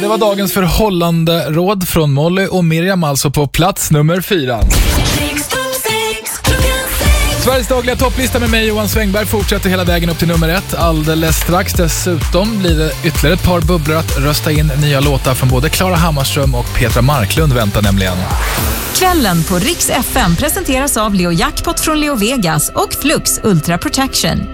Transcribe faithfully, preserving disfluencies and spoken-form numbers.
Det var dagens förhållanderåd från Molly och Miriam, alltså på plats nummer fyra. Sveriges dagliga topplista med mig, Johan Svängberg, fortsätter hela vägen upp till nummer ett. Alldeles strax dessutom blir det ytterligare ett par bubblor att rösta in. Nya låtar från både Klara Hammarström och Petra Marklund väntar nämligen. Kvällen på Rix F M presenteras av Leo Jackpot från Leo Vegas och Flux Ultra Protection.